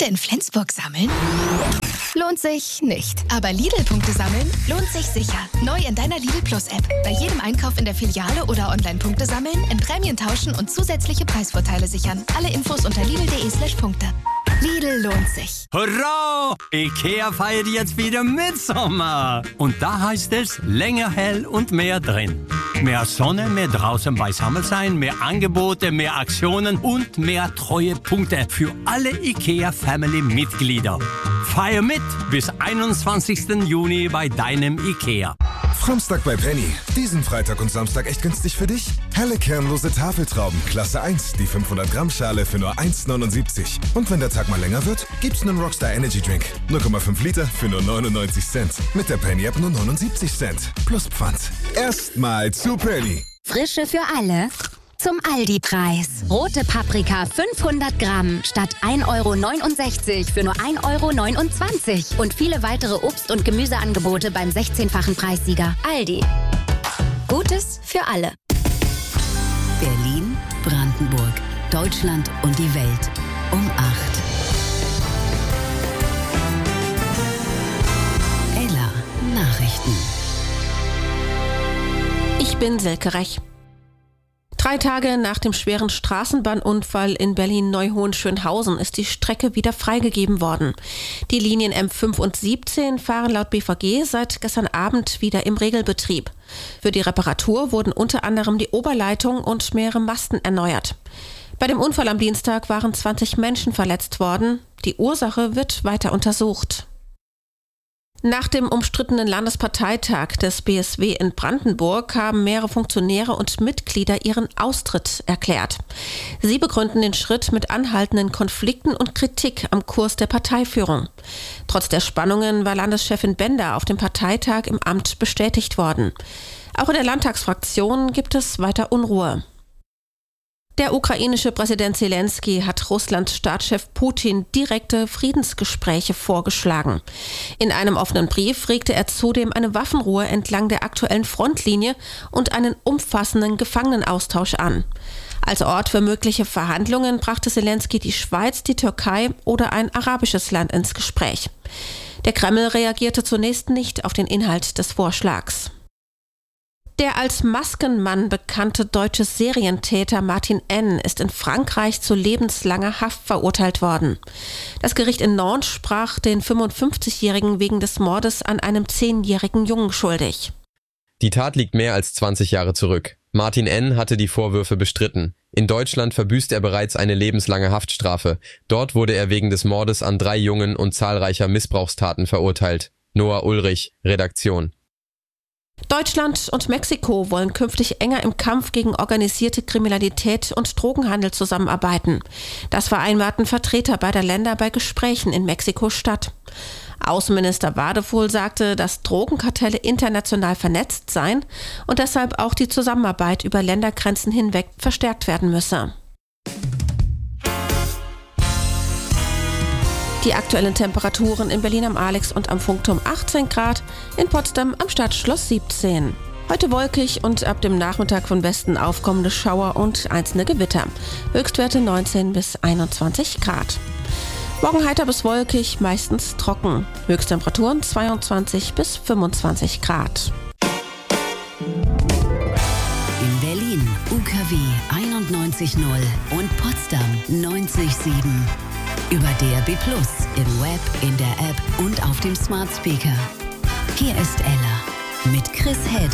Punkte in Flensburg sammeln? Lohnt sich nicht. Aber Lidl-Punkte sammeln lohnt sich sicher. Neu in deiner Lidl Plus-App. Bei jedem Einkauf in der Filiale oder online Punkte sammeln, in Prämien tauschen und zusätzliche Preisvorteile sichern. Alle Infos unter lidl.de/Punkte. Lidl lohnt sich. Hurra! IKEA feiert jetzt wieder Mitsommer. Und da heißt es länger hell und mehr drin. Mehr Sonne, mehr draußen beisammen sein, mehr Angebote, mehr Aktionen und mehr Treuepunkte für alle IKEA-Family-Mitglieder. Feier mit bis 21. Juni bei deinem IKEA. Framstag bei Penny. Diesen Freitag und Samstag echt günstig für dich? Helle kernlose Tafeltrauben, Klasse 1, die 500 Gramm Schale für nur 1,79. Und wenn der Tag mal länger wird, gibt's einen Rockstar Energy Drink. 0,5 Liter für nur 99 Cent. Mit der Penny App nur 79 Cent. Plus Pfand. Erstmal zu Penny. Frische für alle zum Aldi-Preis. Rote Paprika 500 Gramm statt 1,69 € für nur 1,29 € und viele weitere Obst- und Gemüseangebote beim 16-fachen Preissieger. Aldi. Gutes für alle. Berlin, Brandenburg, Deutschland und die Welt um 8. Ella Nachrichten. Ich bin Silke Rech. 3 Tage nach dem schweren Straßenbahnunfall in Berlin-Neuhohen-Schönhausen ist die Strecke wieder freigegeben worden. Die Linien M5 und 17 fahren laut BVG seit gestern Abend wieder im Regelbetrieb. Für die Reparatur wurden unter anderem die Oberleitung und mehrere Masten erneuert. Bei dem Unfall am Dienstag waren 20 Menschen verletzt worden. Die Ursache wird weiter untersucht. Nach dem umstrittenen Landesparteitag des BSW in Brandenburg haben mehrere Funktionäre und Mitglieder ihren Austritt erklärt. Sie begründen den Schritt mit anhaltenden Konflikten und Kritik am Kurs der Parteiführung. Trotz der Spannungen war Landeschefin Bender auf dem Parteitag im Amt bestätigt worden. Auch in der Landtagsfraktion gibt es weiter Unruhe. Der ukrainische Präsident Zelensky hat Russlands Staatschef Putin direkte Friedensgespräche vorgeschlagen. In einem offenen Brief regte er zudem eine Waffenruhe entlang der aktuellen Frontlinie und einen umfassenden Gefangenenaustausch an. Als Ort für mögliche Verhandlungen brachte Zelensky die Schweiz, die Türkei oder ein arabisches Land ins Gespräch. Der Kreml reagierte zunächst nicht auf den Inhalt des Vorschlags. Der als Maskenmann bekannte deutsche Serientäter Martin N. ist in Frankreich zu lebenslanger Haft verurteilt worden. Das Gericht in Nantes sprach den 55-Jährigen wegen des Mordes an einem 10-jährigen Jungen schuldig. Die Tat liegt mehr als 20 Jahre zurück. Martin N. hatte die Vorwürfe bestritten. In Deutschland verbüßt er bereits eine lebenslange Haftstrafe. Dort wurde er wegen des Mordes an 3 Jungen und zahlreicher Missbrauchstaten verurteilt. Noah Ulrich, Redaktion. Deutschland und Mexiko wollen künftig enger im Kampf gegen organisierte Kriminalität und Drogenhandel zusammenarbeiten. Das vereinbarten Vertreter beider Länder bei Gesprächen in Mexiko-Stadt. Außenminister Wadefuhl sagte, dass Drogenkartelle international vernetzt seien und deshalb auch die Zusammenarbeit über Ländergrenzen hinweg verstärkt werden müsse. Die aktuellen Temperaturen in Berlin am Alex und am Funkturm 18 Grad, in Potsdam am Stadtschloss 17. Heute wolkig und ab dem Nachmittag von Westen aufkommende Schauer und einzelne Gewitter. Höchstwerte 19 bis 21 Grad. Morgen heiter bis wolkig, meistens trocken. Höchsttemperaturen 22 bis 25 Grad. In Berlin UKW 91.0 und Potsdam 90.7. Über DAB+, im Web, in der App und auf dem Smart Speaker. Hier ist Ella mit Chris Head.